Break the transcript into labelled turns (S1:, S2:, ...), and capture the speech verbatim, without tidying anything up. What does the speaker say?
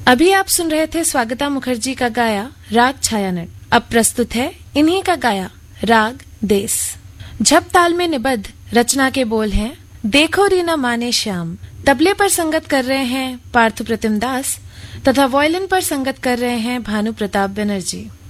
S1: अभी आप सुन रहे थे स्वागता मुखर्जी का गाया राग छायानट। अब प्रस्तुत है इन्हीं का गाया राग देस। झप ताल में निबद्ध रचना के बोल हैं देखो रीना माने श्याम। तबले पर संगत कर रहे हैं पार्थ प्रतिम दास तथा वायलिन पर संगत कर रहे हैं भानु प्रताप बनर्जी।